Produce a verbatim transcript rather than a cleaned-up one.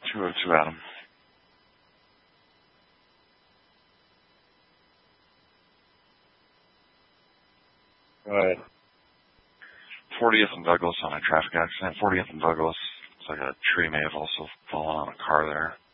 two oh two Adam. Right. fortieth and Douglas on a traffic accident. fortieth and Douglas. It's like a tree may have also fallen on a car there.